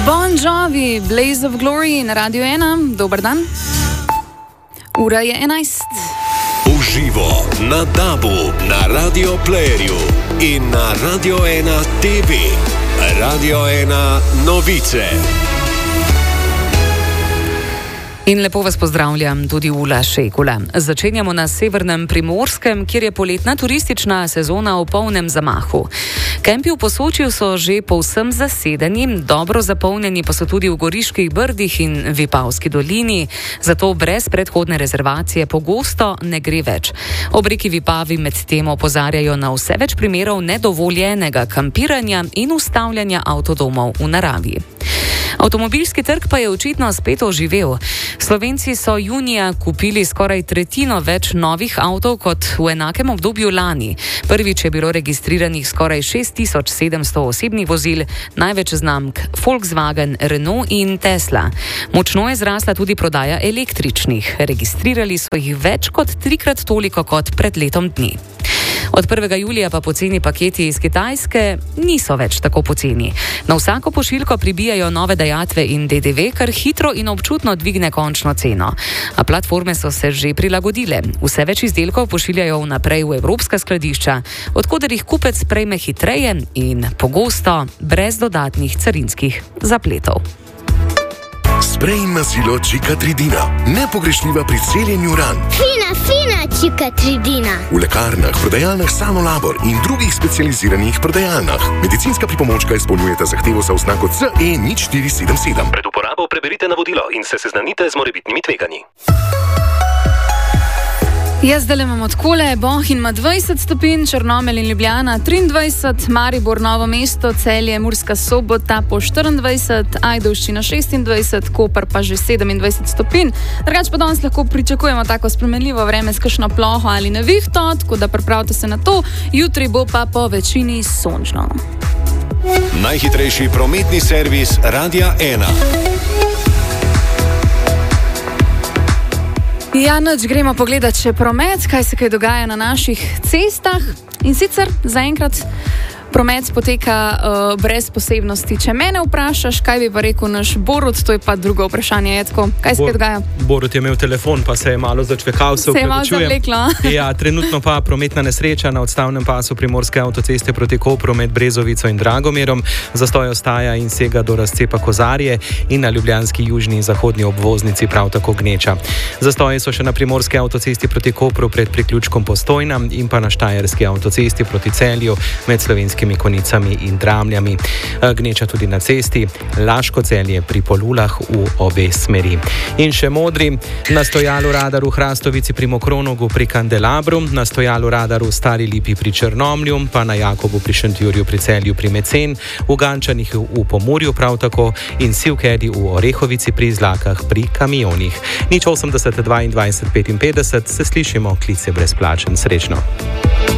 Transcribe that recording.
Bon Jovi, Blaze of Glory na Radio 1. Dober dan. Ura je 11. Uživo na DAB-u, na Radio Playerju in na Radio 1 TV. Radio 1 novice. In lepo vas pozdravljam, tudi Ula Šekula. Začenjamo na severnem Primorskem, kjer je poletna turistična sezona v polnem zamahu. Kempi v Posočju so že povsem zasedeni, dobro zapolnjeni pa so tudi v Goriških brdih in Vipavski dolini, zato brez predhodne rezervacije pogosto ne gre več. Ob reki Vipavi medtem opozarjajo na vse več primerov nedovoljenega kampiranja in ustavljanja avtodomov v naravi. Avtomobilski trg pa je očitno spet oživel. Slovenci so junija kupili skoraj tretjino več novih avtov kot v enakem obdobju lani. Prvič je bilo registriranih skoraj 6700 osebnih vozil, največ znamk Volkswagen, Renault in Tesla. Močno je zrasla tudi prodaja električnih. Registrirali so jih več kot 3krat toliko kot pred letom dni. Od 1. julija pa poceni paketi iz Kitajske niso več tako poceni. Na vsako pošiljko pribijajo nove dajatve in DDV, kar hitro in občutno dvigne končno ceno. A platforme so se že prilagodile. Vse več izdelkov pošiljajo vnaprej v evropska skladišča, od koder jih kupec prejme hitreje in pogosto brez dodatnih carinskih zapletov. Sprej na silo Čikatridina. Nepogrešljiva pri celjenju ran. Fina Čikatridina. V lekarnah, prodajalnah Sanolabor in drugih specializiranih prodajalnah. Medicinska pripomočka izpolnjujeta zahtevo za oznako CE0477. Pred uporabo preberite navodilo in se seznanite z morebitnimi tveganji. Jaz zdaj imam odkole, Bohinj ima 20 stopinj, Črnomelj in Ljubljana 23, Maribor, Novo mesto, Celje, Murska Sobota po 24, Ajdovščina 26, Koper pa že 27 stopinj. Drugač pa danes lahko pričakujemo tako spremenljivo vreme s kakšno ploho ali nevihto, tako da pripravite se na to, jutri bo pa po večini sončno. Najhitrejši prometni servis Radia 1. Ja, noč gremo pogledat še promet, kaj se kaj dogaja na naših cestah. In sicer zaenkrat promet poteka brez posebnosti. Če mene vprašaš, kaj bi pa rekel naš Borut, to je pa drugo vprašanje. Jetko, kaj se kaj dogaja? Borut je imel telefon, pa se je malo začvekal, se je malo zavleklo. Ja, trenutno pa prometna nesreča na odstavnem pasu Primorske avtoceste proti Kopru med Brezovico in Dragomerom. Zastoj ostaja in sega do razcepa Kozarje in na ljubljanski južni in zahodni obvoznici prav tako gneča. Zastoji so še na Primorske avtocesti proti Kopru pred priključkom Postojna in pa na Štajerski avtocesti proti Celju med Slovenskimi Konicami in Dramljami. Gneča tudi na cesti Laško-Celje pri Polulah v obe smeri. In še modri, na stojalu radaru Hrastovici pri Mokronogu pri Kandelabru, na stojalu radaru Stari Lipi pri Črnomlju, pa na Jakobu pri Šentjurju pri Celju pri Mecen, v Gančanih v Pomurju prav tako in Sivkedi v Orehovici pri Izlakah pri kamionih. 080 22 55, se slišimo, klic je brezplačen. Srečno.